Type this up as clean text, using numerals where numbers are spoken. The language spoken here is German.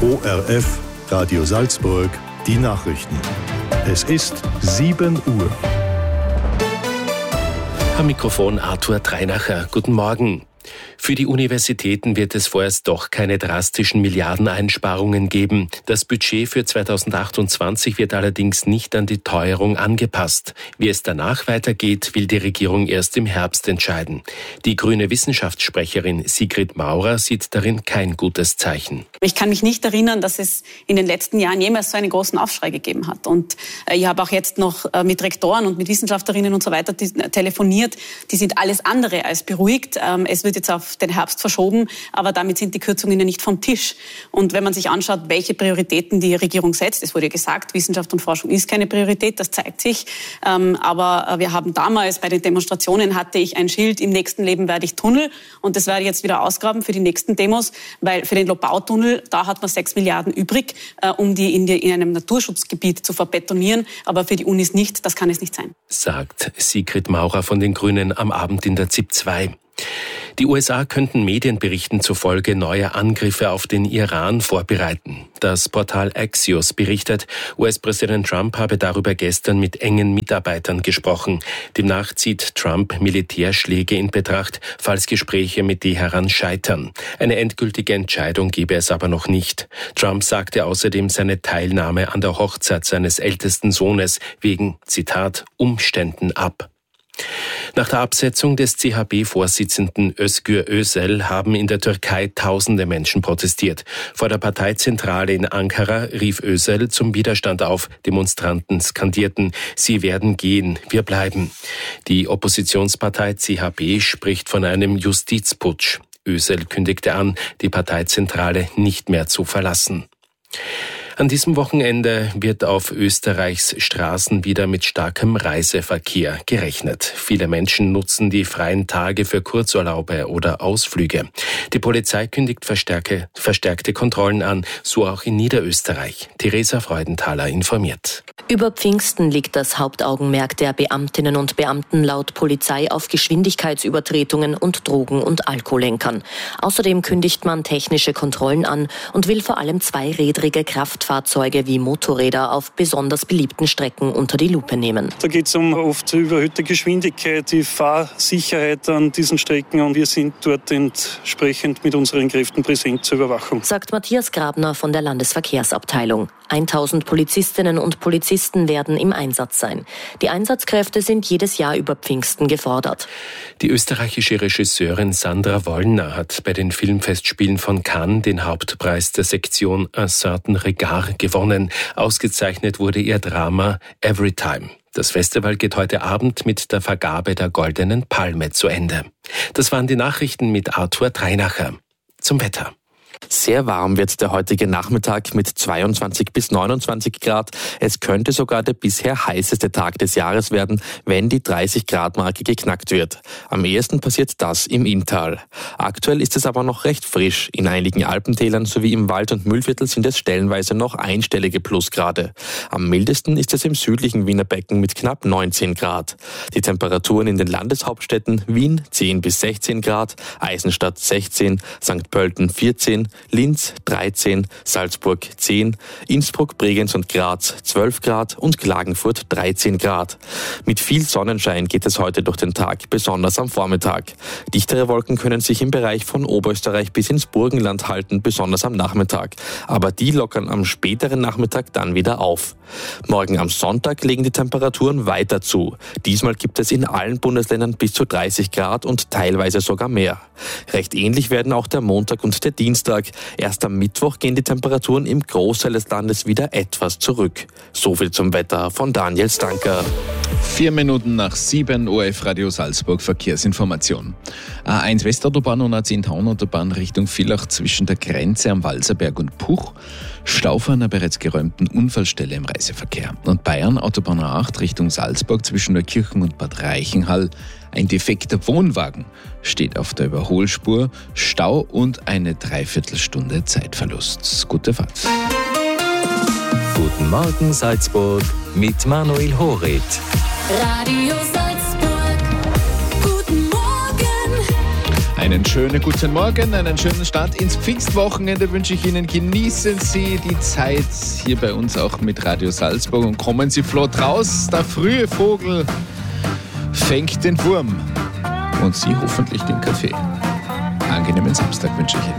ORF, Radio Salzburg, die Nachrichten. Es ist 7 Uhr. Am Mikrofon Arthur Dreinacher. Guten Morgen. Für die Universitäten wird es vorerst doch keine drastischen Milliardeneinsparungen geben. Das Budget für 2028 wird allerdings nicht an die Teuerung angepasst. Wie es danach weitergeht, will die Regierung erst im Herbst entscheiden. Die grüne Wissenschaftssprecherin Sigrid Maurer sieht darin kein gutes Zeichen. Ich kann mich nicht erinnern, dass es in den letzten Jahren jemals so einen großen Aufschrei gegeben hat. Und ich habe auch jetzt noch mit Rektoren und mit Wissenschaftlerinnen und so weiter telefoniert. Die sind alles andere als beruhigt. Es wird jetzt auf den Herbst verschoben, aber damit sind die Kürzungen ja nicht vom Tisch. Und wenn man sich anschaut, welche Prioritäten die Regierung setzt, es wurde ja gesagt, Wissenschaft und Forschung ist keine Priorität, das zeigt sich. Aber wir haben damals bei den Demonstrationen hatte ich ein Schild, im nächsten Leben werde ich Tunnel. Und das werde ich jetzt wieder ausgraben für die nächsten Demos, weil für den Lobau-Tunnel, da hat man 6 Milliarden übrig, um die in einem Naturschutzgebiet zu verbetonieren. Aber für die Unis nicht, das kann es nicht sein. Sagt Sigrid Maurer von den Grünen am Abend in der ZIP 2. Die USA könnten Medienberichten zufolge neue Angriffe auf den Iran vorbereiten. Das Portal Axios berichtet, US-Präsident Trump habe darüber gestern mit engen Mitarbeitern gesprochen. Demnach zieht Trump Militärschläge in Betracht, falls Gespräche mit Teheran scheitern. Eine endgültige Entscheidung gebe es aber noch nicht. Trump sagte außerdem seine Teilnahme an der Hochzeit seines ältesten Sohnes wegen, Zitat, Umständen ab. Nach der Absetzung des CHP-Vorsitzenden Özgür Özel haben in der Türkei tausende Menschen protestiert. Vor der Parteizentrale in Ankara rief Özel zum Widerstand auf. Demonstranten skandierten, sie werden gehen, wir bleiben. Die Oppositionspartei CHP spricht von einem Justizputsch. Özel kündigte an, die Parteizentrale nicht mehr zu verlassen. An diesem Wochenende wird auf Österreichs Straßen wieder mit starkem Reiseverkehr gerechnet. Viele Menschen nutzen die freien Tage für Kurzurlaube oder Ausflüge. Die Polizei kündigt verstärkte Kontrollen an, so auch in Niederösterreich. Theresa Freudenthaler informiert. Über Pfingsten liegt das Hauptaugenmerk der Beamtinnen und Beamten laut Polizei auf Geschwindigkeitsübertretungen und Drogen- und Alkohollenkern. Außerdem kündigt man technische Kontrollen an und will vor allem zweirädrige Kraftfahrzeuge wie Motorräder auf besonders beliebten Strecken unter die Lupe nehmen. Da geht es um oft überhöhte Geschwindigkeit, die Fahrsicherheit an diesen Strecken und wir sind dort entsprechend mit unseren Kräften präsent zur Überwachung. Sagt Matthias Grabner von der Landesverkehrsabteilung. 1000 Polizistinnen und Polizisten werden im Einsatz sein. Die Einsatzkräfte sind jedes Jahr über Pfingsten gefordert. Die österreichische Regisseurin Sandra Wollner hat bei den Filmfestspielen von Cannes den Hauptpreis der Sektion Un certain regard gewonnen. Ausgezeichnet wurde ihr Drama Everytime. Das Festival geht heute Abend mit der Vergabe der Goldenen Palme zu Ende. Das waren die Nachrichten mit Arthur Dreinacher. Zum Wetter. Sehr warm wird der heutige Nachmittag mit 22 bis 29 Grad. Es könnte sogar der bisher heißeste Tag des Jahres werden, wenn die 30-Grad-Marke geknackt wird. Am ehesten passiert das im Inntal. Aktuell ist es aber noch recht frisch. In einigen Alpentälern sowie im Wald- und Mühlviertel sind es stellenweise noch einstellige Plusgrade. Am mildesten ist es im südlichen Wiener Becken mit knapp 19 Grad. Die Temperaturen in den Landeshauptstädten Wien 10 bis 16 Grad, Eisenstadt 16, St. Pölten 14, Linz 13, Salzburg 10, Innsbruck, Bregenz und Graz 12 Grad und Klagenfurt 13 Grad. Mit viel Sonnenschein geht es heute durch den Tag, besonders am Vormittag. Dichtere Wolken können sich im Bereich von Oberösterreich bis ins Burgenland halten, besonders am Nachmittag. Aber die lockern am späteren Nachmittag dann wieder auf. Morgen am Sonntag legen die Temperaturen weiter zu. Diesmal gibt es in allen Bundesländern bis zu 30 Grad und teilweise sogar mehr. Recht ähnlich werden auch der Montag und der Dienstag. Erst am Mittwoch gehen die Temperaturen im Großteil des Landes wieder etwas zurück. So viel zum Wetter von Daniel Stanker. 4 Minuten nach 7 ORF Radio Salzburg Verkehrsinformation. A1 Westautobahn und A10 Autobahn Richtung Villach zwischen der Grenze am Walserberg und Puch. Stau vor einer bereits geräumten Unfallstelle im Reiseverkehr. Und Bayern Autobahn A8 Richtung Salzburg zwischen Neukirchen und Bad Reichenhall. Ein defekter Wohnwagen steht auf der Überholspur. Stau und eine Dreiviertelstunde Zeitverlust. Gute Fahrt. Guten Morgen Salzburg mit Manuel Horit. Radio Salzburg. Guten Morgen. Einen schönen guten Morgen, einen schönen Start ins Pfingstwochenende wünsche ich Ihnen. Genießen Sie die Zeit hier bei uns auch mit Radio Salzburg und kommen Sie flott raus. Der frühe Vogel fängt den Wurm und Sie hoffentlich den Kaffee. Angenehmen Samstag wünsche ich Ihnen.